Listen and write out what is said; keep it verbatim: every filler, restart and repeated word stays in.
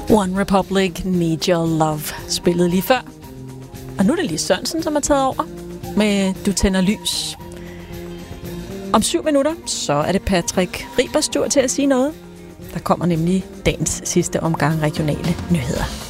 One Republic, Need Your Love, spillede lige før. Og nu er det lige Sørensen, som er taget over med Du tænder lys. Om syv minutter, så er det Patrick Ribers tur til at sige noget. Der kommer nemlig dagens sidste omgang regionale nyheder.